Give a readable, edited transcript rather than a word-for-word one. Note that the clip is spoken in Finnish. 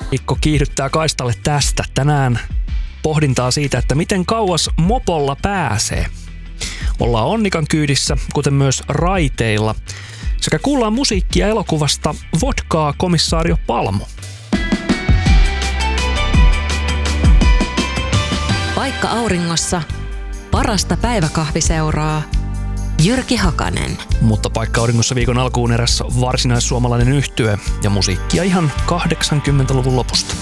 Mikko kiihdyttää kaistalle tästä. Tänään pohdintaa siitä, että miten kauas mopolla pääsee. Ollaan Onnikan kyydissä, kuten myös raiteilla. Sekä kuullaan musiikkia elokuvasta Vodkaa Komissaario Palmu. Paikka auringossa, parasta päiväkahviseuraa, Jyrki Hakanen. Mutta Paikka auringossa viikon alkuun eräs varsinaissuomalainen yhtye ja musiikkia ihan 80-luvun lopusta.